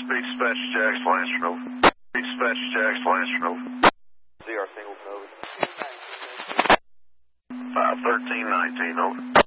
Speak Dispatch Jax Lansing over. Speak Dispatch Jax Lansing over. ZR Singleton over. 51319 over.